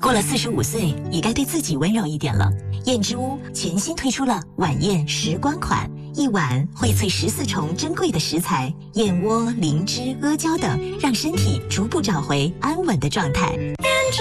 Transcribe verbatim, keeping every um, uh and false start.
过了四十五岁，也该对自己温柔一点了。燕之屋全新推出了晚宴时光款，一碗荟萃十四重珍贵的食材，燕窝、灵芝、阿胶等，让身体逐步找回安稳的状态。